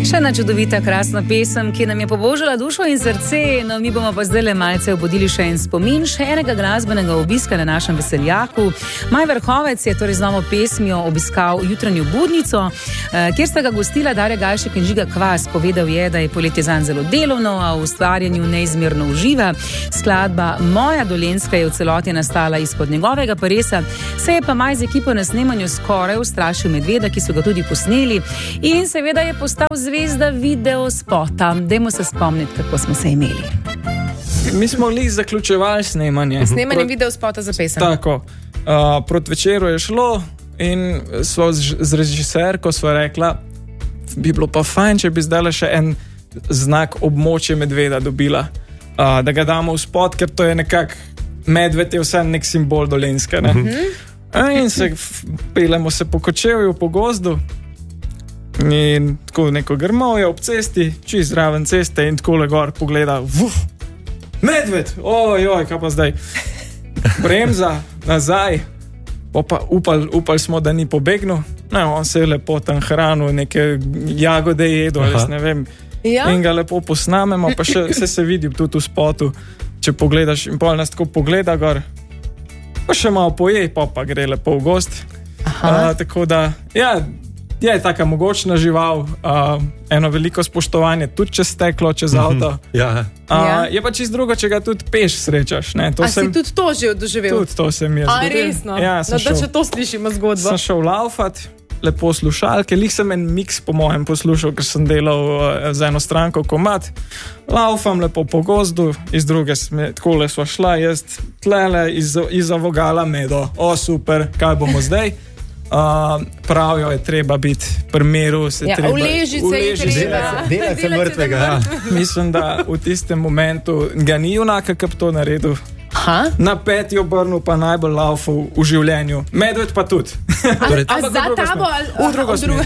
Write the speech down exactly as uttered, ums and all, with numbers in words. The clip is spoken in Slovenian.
Še ena čudovita, krasna pesem, ki nam je pobožala dušo in srce. No, mi bomo pa zdaj le malce obudili še en spomin, še enega glasbenega obiska na našem veseljaku. Maj Vrhovec je torej z novo pesmijo obiskal jutranjo budnico, kjer sta ga gostila Darja Gajšek in Žiga Kvas. Povedal je, da je poletje zanj zelo delovno, a v ustvarjanju neizmerno uživa. Skladba Moja Dolenjska je v celoti nastala izpod njegovega peresa, se je pa Maj z ekipo na snemanju skoraj ustrašil medveda, ki so ga tudi posneli, in seveda je postal zvezda video spota. Dajmo se spomniti, kako smo se imeli. Mi smo li zaključevali snemanje. Snemanje Pro... video spota za pesem. Tako. Uh, proti večeru je šlo in so z, z režiserko sva rekla, bi bilo pa fajn, če bi zdaj še en znak območje medveda dobila, uh, da ga damo v spot, ker to je nekak medved je vse nek simbol Dolenjske, ne? Mm-hmm. In se pelemo se po Kočevju, po gozdu in tako neko grmovje ob cesti, čist zraven ceste in tako le gor pogleda, vuf, medved, ojoj, kaj pa zdaj? Bremza, nazaj, pa upali upal smo, da ni pobegnil, no, on se je lepo tam hranil, neke jagode jedo, jaz ne vem, ja? In ga lepo posnamemo, pa še se se vidi tudi v spotu, če pogledaš in pol nas tako pogleda gor, pa še malo poje, pa pa gre lepo v gost. Uh, tako da, ja, je taka mogočna žival, uh, eno veliko spoštovanje, tudi čez steklo, čez avto. Mm-hmm. Ja. Uh, ja. Je pa čist drugo, če ga tudi peš srečaš. Ne? To A sem, si tudi to že doživel? Tudi to sem jaz. A resno? Ja, no, da če to slišimo zgodbo. Sem šel laufat, lepo slušalke, lih sem en mix po mojem poslušal, ker sem delal uh, za eno stranko komad. Laufam lepo po gozdu, iz druge sme, takole sva šla, jaz tlele iz, iza vogala medo. O, super, kaj bomo zdaj? Uh, pravijo, je treba biti pri miru, se ja, treba uleži se je treba delati se mrtvega. Ja. Mislim, da v tistem momentu ga ni junaka, ki bi to naredil. Aha. Na peti obrnu pa najbolj laufal v življenju. Medved pa tudi. A, a za tabo ali v drugo smer.